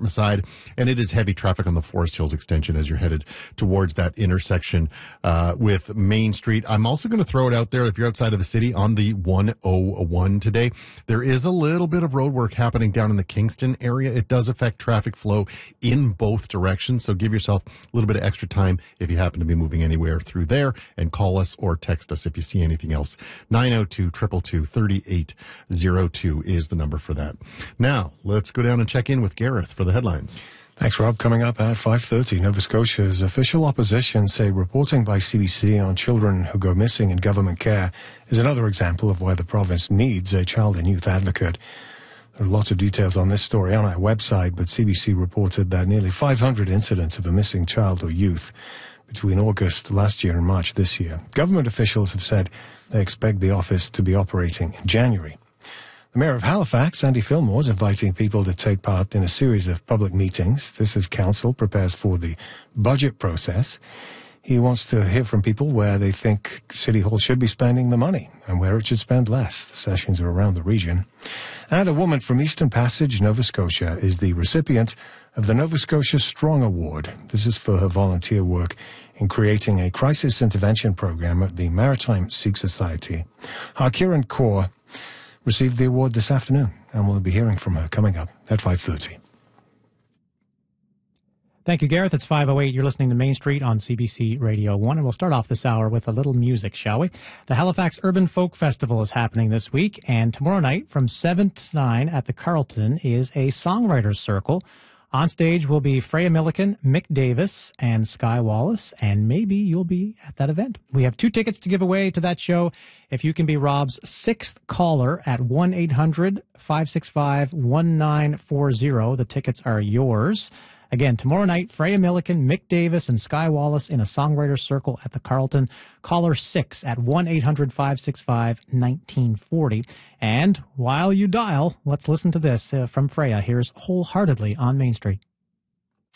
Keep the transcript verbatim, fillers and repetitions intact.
Dartmouth side, and it is heavy traffic on the Forest Hills extension as you're headed towards that intersection uh, with Main Street. I'm also going to throw it out there, if you're outside of the city, on the one oh one today, there is a little bit of road work happening down in the Kingston area. It does affect traffic flow in both directions, so give yourself a little bit of extra time if you happen to be moving anywhere through there, and call us or text us if you see anything else. nine oh two, two two two, three eight zero two is the number for that. Now, let's go down and check in with Gareth for the headlines. Thanks, Rob. Coming up at five thirty, Nova Scotia's official opposition say reporting by C B C on children who go missing in government care is another example of why the province needs a child and youth advocate. There are lots of details on this story on our website, but C B C reported that nearly five hundred incidents of a missing child or youth between August last year and March this year. Government officials have said they expect the office to be operating in January. The Mayor of Halifax, Andy Fillmore, is inviting people to take part in a series of public meetings. This as Council prepares for the budget process. He wants to hear from people where they think City Hall should be spending the money and where it should spend less. The sessions are around the region. And a woman from Eastern Passage, Nova Scotia, is the recipient of the Nova Scotia Strong Award. This is for her volunteer work in creating a crisis intervention program at the Maritime Sikh Society. Harkiran Kaur received the award this afternoon, and we'll be hearing from her coming up at five thirty. Thank you, Gareth. It's five oh eight. You're listening to Main Street on C B C Radio one, and we'll start off this hour with a little music, shall we? The Halifax Urban Folk Festival is happening this week, and tomorrow night from seven to nine at the Carlton is a Songwriters Circle. On stage will be Freya Milliken, Mick Davis, and Sky Wallace, and maybe you'll be at that event. We have two tickets to give away to that show. If you can be Rob's sixth caller at one eight hundred, five six five, one nine four zero, the tickets are yours. Again, tomorrow night, Freya Milliken, Mick Davis, and Sky Wallace in a Songwriters Circle at the Carlton. Caller six at one eight hundred, five six five, one nine four zero. And while you dial, let's listen to this uh, from Freya. Here's Wholeheartedly on Main Street.